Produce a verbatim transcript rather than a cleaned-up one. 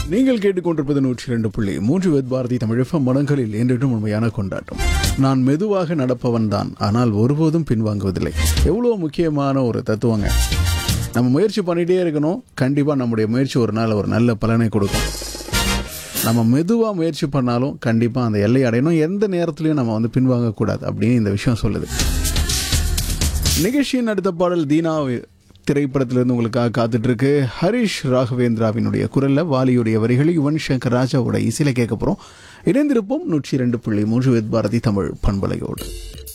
நீங்கள் கேட்டுக்கொண்டிருப்பது நூற்றி இரண்டு புள்ளி மூன்று வேத் பாரதி தமிழக மனங்களில் என்றும் உண்மையான கொண்டாட்டம். நான் மெதுவாக நடப்பவன் தான், ஆனால் ஒருபோதும் பின்வாங்குவதில்லை. எவ்வளோ முக்கியமான ஒரு தத்துவங்க. நம்ம முயற்சி பண்ணிகிட்டே இருக்கணும். கண்டிப்பாக நம்முடைய முயற்சி ஒரு நாள் ஒரு நல்ல பலனை கொடுக்கும். நம்ம மெதுவாக முயற்சி பண்ணாலும் கண்டிப்பாக அந்த எல்லை அடையணும். எந்த நேரத்துலையும் நம்ம வந்து பின்வாங்கக்கூடாது அப்படின்னு இந்த விஷயம் சொல்லுது. நிகழ்ச்சியின் அடுத்த பாடல் தீனா திரைப்படத்திலிருந்து உங்களுக்காக காத்துட்டு இருக்கு. ஹரிஷ் ராகவேந்திராவினுடைய குரல்ல, வாலியுடைய வரிகளை யுவன் சங்கர் ராஜாவோட இசையில கேட்க போறோம். இணைந்திருப்போம் நூற்றி இரண்டு புள்ளி மூன்று வேத் பாரதி தமிழ் பண்பலையோடு.